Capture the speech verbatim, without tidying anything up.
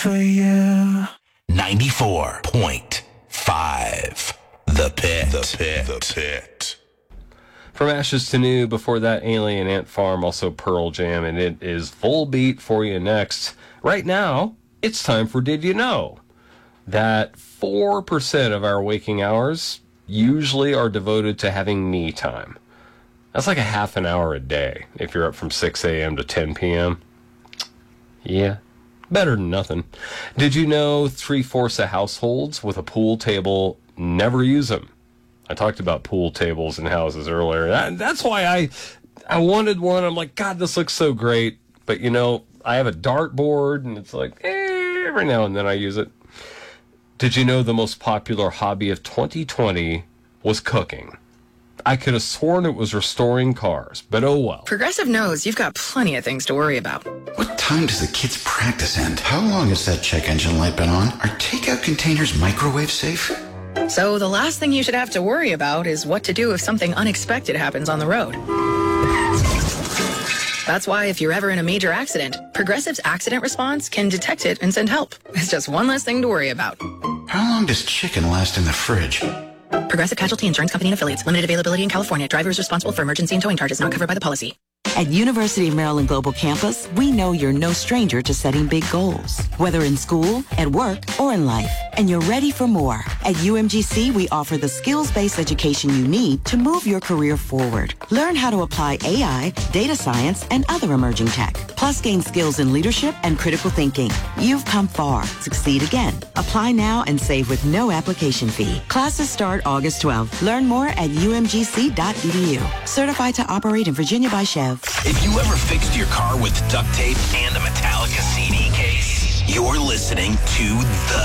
For you. ninety-four point five. The Pit. The Pit. The Pit. From Ashes to New, before that, Alien Ant Farm, also Pearl Jam, and it is full beat for you next. Right now, it's time for Did You Know? That four percent of our waking hours usually are devoted to having me time. That's like a half an hour a day if you're up from six a.m. to ten p.m. Yeah, better than nothing. Did you know three-fourths of households with a pool table never use them? I talked about pool tables in houses earlier. That, that's why I I wanted one. I'm like, God, this looks so great. But, you know, I have a dartboard, and it's like, eh, every now and then I use it. Did you know the most popular hobby of twenty twenty was cooking? I could have sworn it was restoring cars, but oh well. Progressive knows you've got plenty of things to worry about. What time does the kids' practice end? How long has that check engine light been on? Are takeout containers microwave safe? So the last thing you should have to worry about is what to do if something unexpected happens on the road. That's why if you're ever in a major accident, Progressive's accident response can detect it and send help. It's just one less thing to worry about. How long does chicken last in the fridge? Progressive Casualty Insurance Company and Affiliates. Limited availability in California. Driver is responsible for emergency and towing charges not covered by the policy. At University of Maryland Global Campus, we know you're no stranger to setting big goals, whether in school, at work, or in life. And you're ready for more. At U M G C, we offer the skills-based education you need to move your career forward. Learn how to apply A I, data science, and other emerging tech. Plus, gain skills in leadership and critical thinking. You've come far. Succeed again. Apply now and save with no application fee. Classes start August twelfth. Learn more at U M G C dot E D U. Certified to operate in Virginia by Chev. If you ever fixed your car with duct tape and a Metallica C D case, you're listening to The